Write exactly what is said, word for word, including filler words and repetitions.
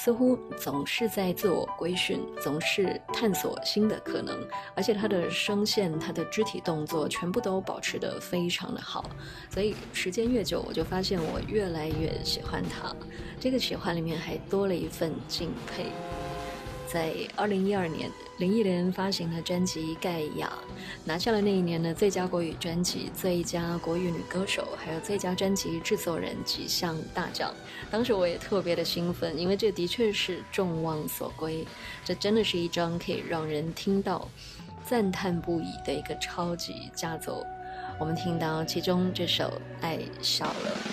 似乎总是在自我规训，总是探索新的可能，而且他的声线、他的肢体动作全部都保持得非常的好，所以时间越久，我就发现我越来越喜欢他。这个喜欢里面还多了一份敬佩。在二零一二年，林忆莲发行了专辑《盖亚》，拿下了那一年的最佳国语专辑、最佳国语女歌手，还有最佳专辑制作人几项大奖。当时我也特别的兴奋，因为这的确是众望所归，这真的是一张可以让人听到赞叹不已的一个超级佳作。我们听到其中这首《爱笑了》。